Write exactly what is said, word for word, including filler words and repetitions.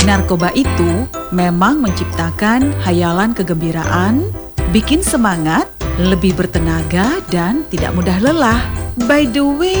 Narkoba itu memang menciptakan hayalan kegembiraan, bikin semangat, lebih bertenaga, dan tidak mudah lelah. By the way,